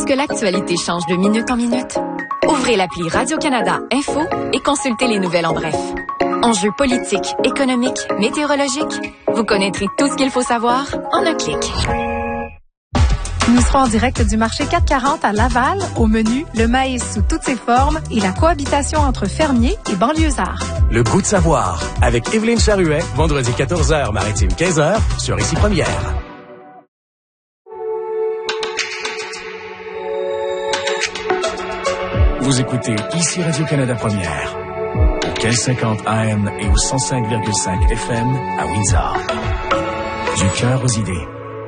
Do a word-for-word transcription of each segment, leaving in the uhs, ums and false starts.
que l'actualité change de minute en minute? Ouvrez l'appli Radio-Canada Info et consultez les nouvelles en bref. Enjeux politiques, économiques, météorologiques, vous connaîtrez tout ce qu'il faut savoir en un clic. Nous serons en direct du marché quatre quarante à Laval. Au menu, le maïs sous toutes ses formes et la cohabitation entre fermiers et banlieusards. Le goût de savoir avec Evelyne Charuet, vendredi quatorze heures, maritime quinze heures, sur Ici Première. Vous écoutez Ici Radio-Canada Première, au quinze cinquante A M et au cent cinq virgule cinq F M à Windsor. Du cœur aux idées.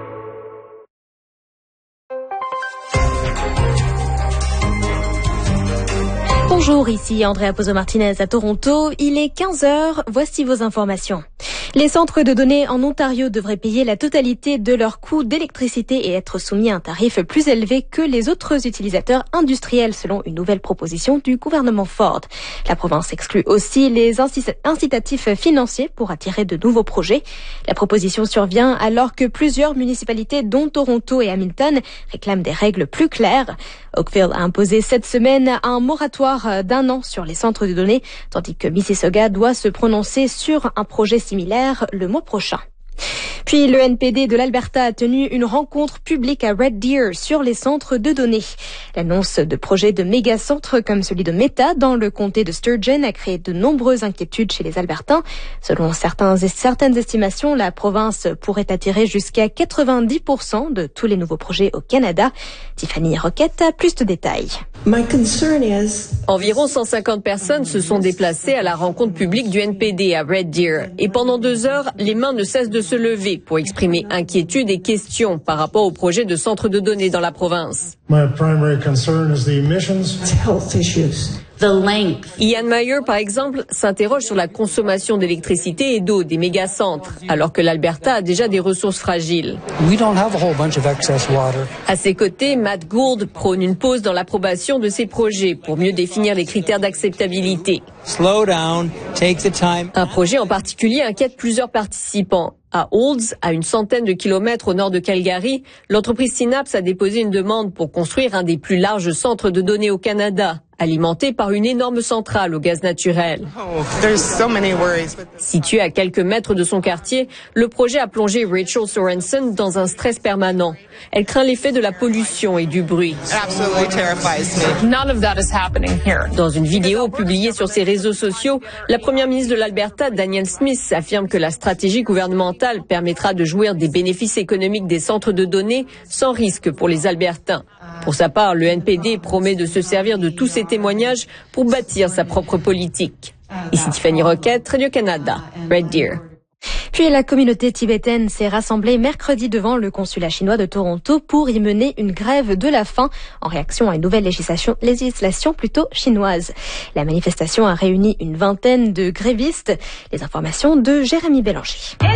Bonjour, ici Andrea Pozo-Martinez à Toronto. Il est quinze heures, voici vos informations. Les centres de données en Ontario devraient payer la totalité de leurs coûts d'électricité et être soumis à un tarif plus élevé que les autres utilisateurs industriels selon une nouvelle proposition du gouvernement Ford. La province exclut aussi les incitatifs financiers pour attirer de nouveaux projets. La proposition survient alors que plusieurs municipalités, dont Toronto et Hamilton, réclament des règles plus claires. Oakville a imposé cette semaine un moratoire d'un an sur les centres de données, tandis que Mississauga doit se prononcer sur un projet similaire le mois prochain. Puis le N P D de l'Alberta a tenu une rencontre publique à Red Deer sur les centres de données. L'annonce de projets de méga-centres comme celui de Meta dans le comté de Sturgeon a créé de nombreuses inquiétudes chez les Albertains. Selon certains, certaines estimations, la province pourrait attirer jusqu'à quatre-vingt-dix pour cent de tous les nouveaux projets au Canada. Tiffany Roquette a plus de détails. My concern is... Environ cent cinquante personnes se sont déplacées à la rencontre publique du N P D à Red Deer. Et pendant deux heures, les mains ne cessent de se lever pour exprimer inquiétudes et questions par rapport au projet de centre de données dans la province. My primary concern is the emissions. Health issues. The length. Ian Meyer, par exemple, s'interroge sur la consommation d'électricité et d'eau des mégacentres, alors que l'Alberta a déjà des ressources fragiles. We don't have a whole bunch of excess water. À ses côtés, Matt Gould prône une pause dans l'approbation de ces projets pour mieux définir les critères d'acceptabilité. Slow down, take the time. Un projet en particulier inquiète plusieurs participants. À Olds, à une centaine de kilomètres au nord de Calgary, l'entreprise Synapse a déposé une demande pour construire un des plus larges centres de données au Canada, alimenté par une énorme centrale au gaz naturel. Oh, there's so many worries. Situé à quelques mètres de son quartier, le projet a plongé Rachel Sorensen dans un stress permanent. Elle craint l'effet de la pollution et du bruit. It absolutely terrifies me. None of that is happening here. Dans une vidéo publiée sur ses réseaux sociaux, la première ministre de l'Alberta, Danielle Smith, affirme que la stratégie gouvernementale permettra de jouir des bénéfices économiques des centres de données sans risque pour les Albertains. Pour sa part, le N P D promet de se servir de tous ces témoignages pour bâtir sa propre politique. Ici Tiffany Roquette, Radio-Canada, Red Deer. Puis la communauté tibétaine s'est rassemblée mercredi devant le consulat chinois de Toronto pour y mener une grève de la faim en réaction à une nouvelle législation, législation plutôt chinoise. La manifestation a réuni une vingtaine de grévistes. Les informations de Jérémy Bélanger.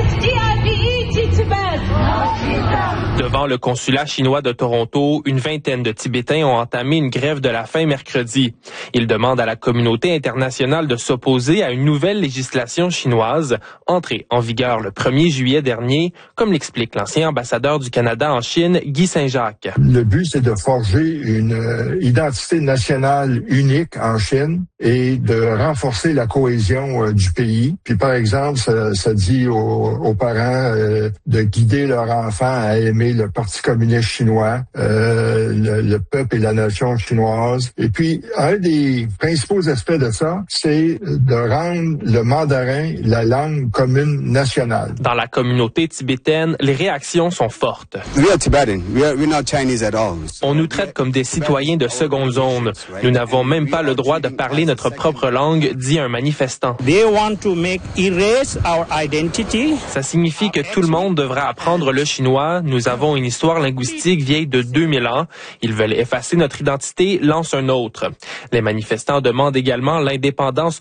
Devant le consulat chinois de Toronto, une vingtaine de Tibétains ont entamé une grève de la faim mercredi. Ils demandent à la communauté internationale de s'opposer à une nouvelle législation chinoise entrée en vigueur le premier juillet dernier, comme l'explique l'ancien ambassadeur du Canada en Chine, Guy Saint-Jacques. Le but, c'est de forger une euh, identité nationale unique en Chine et de renforcer la cohésion euh, du pays. Puis, par exemple, ça, ça dit aux, aux parents euh, de guider leur enfant à aimer le Parti communiste chinois, euh, le, le peuple et la nation chinoise. Et puis, un des principaux aspects de ça, c'est de rendre le mandarin la langue commune nationale. Dans la communauté tibétaine, les réactions sont fortes. We are Tibetan. We are, we're not Chinese at all. On nous traite comme des citoyens de seconde zone. Nous n'avons même pas le droit de parler notre propre langue, dit un manifestant. They want to make erase our identity. Ça signifie que tout le monde devra apprendre le chinois. Nous avons une histoire linguistique vieille de deux mille ans. Ils veulent effacer notre identité, lance un autre. Les manifestants demandent également l'indépendance